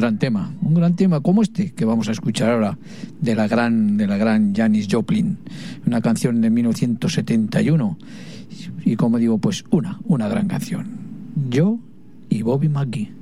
gran tema como este que vamos a escuchar ahora de la gran Janis Joplin, una canción de 1971 y como digo, pues una gran canción, Yo y Bobby McGee.